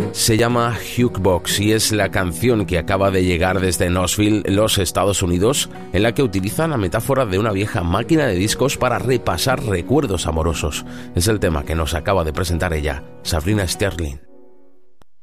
Se llama Jukebox y es la canción que acaba de llegar desde Knoxville, los Estados Unidos, en la que utiliza la metáfora de una vieja máquina de discos para repasar recuerdos amorosos. Es el tema que nos acaba de presentar ella, Sabrina Sterling.